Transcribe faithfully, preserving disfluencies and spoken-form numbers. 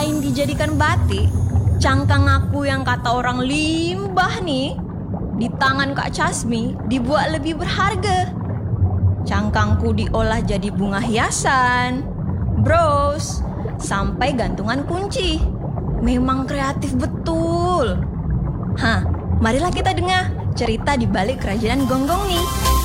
Selain dijadikan batik, cangkang aku yang kata orang limbah nih, di tangan Kak Casmi dibuat lebih berharga. Cangkangku diolah jadi bunga hiasan, bros, sampai gantungan kunci. Memang kreatif betul. Hah, marilah kita dengar cerita di balik kerajinan gonggong nih.